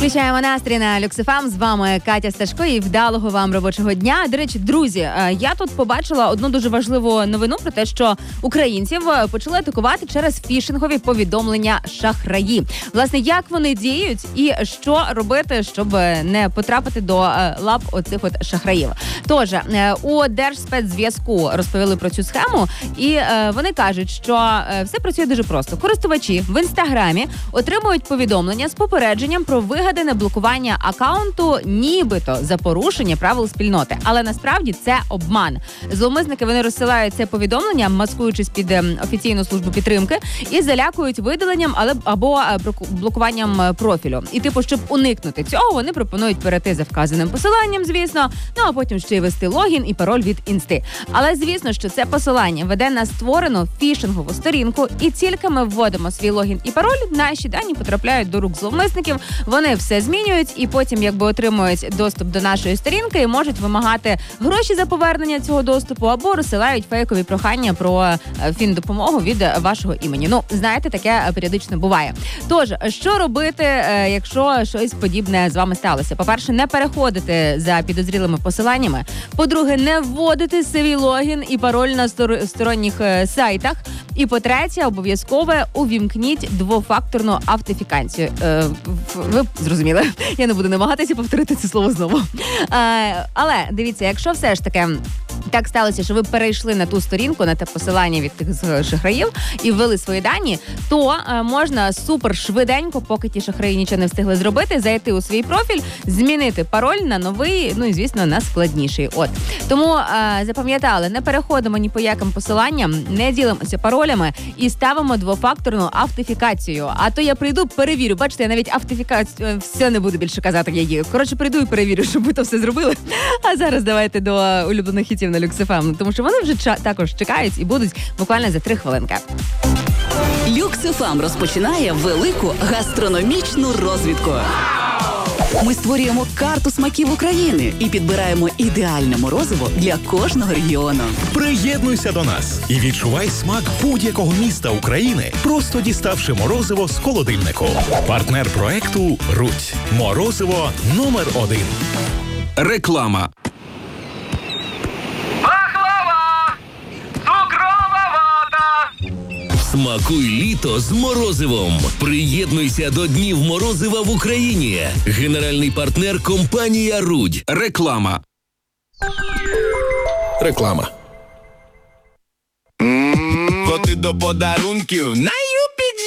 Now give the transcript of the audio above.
Підвищаємо настрій на Люкс-ФМ. З вами Катя Сташко і вдалого вам робочого дня. До речі, друзі, я тут побачила одну дуже важливу новину про те, що українців почали атакувати через фішингові повідомлення шахраї. Власне, як вони діють і що робити, щоб не потрапити до лап оцих от шахраїв. Тож, у Держспецзв'язку розповіли про цю схему, і вони кажуть, що все працює дуже просто. Користувачі в Інстаграмі отримують повідомлення з попередженням про вигадане блокування акаунту нібито за порушення правил спільноти. Але насправді це обман. Зловмисники, вони розсилають це повідомлення, маскуючись під офіційну службу підтримки, і залякують видаленням або блокуванням профілю. І щоб уникнути цього, вони пропонують перейти за вказаним посиланням, звісно, а потім ще й ввести логін і пароль від інсти. Але, звісно, що це посилання веде на створену фішингову сторінку, і тільки ми вводимо свій логін і пароль, наші дані потрапляють до рук зловмисників, вони все змінюють і потім отримують доступ до нашої сторінки і можуть вимагати гроші за повернення цього доступу або розсилають фейкові прохання про фіндопомогу від вашого імені. Знаєте, таке періодично буває. Тож, що робити, якщо щось подібне з вами сталося? По-перше, не переходити за підозрілими посиланнями. По-друге, не вводити свій логін і пароль на сторонніх сайтах. І по-третє, обов'язково увімкніть двофакторну автентифікацію. Ви зрозуміли? Я не буду намагатися повторити це слово знову. Але, дивіться, якщо все ж таки так сталося, що ви перейшли на ту сторінку, на те посилання від тих шахраїв і ввели свої дані, то можна супер швиденько, поки ті шахраї нічого не встигли зробити, зайти у свій профіль, змінити пароль на новий, і, звісно, на складніший. Тому запам'ятали, не переходимо ні по яким посиланням, не ділимося паролями і ставимо двофакторну автентифікацію. А то я прийду, перевірю. Бачите, я навіть автентифікацію, все не буду більше казати, як є. Коротше, прийду і перевірю, щоб ви то все зробили. А зараз давайте до улюблених хітів на Люкс-ФМ, тому що вони вже також чекають і будуть буквально за 3 хвилинки. Люкс-ФМ розпочинає велику гастрономічну розвідку. Ми створюємо карту смаків України і підбираємо ідеальне морозиво для кожного регіону. Приєднуйся до нас і відчувай смак будь-якого міста України, просто діставши морозиво з холодильнику. Партнер проекту «Рудь». Морозиво номер 1. Реклама. Смакуй літо з морозивом. Приєднуйся до Днів морозива в Україні. Генеральний партнер – компанія «Рудь». Реклама. Реклама. Коти до подарунків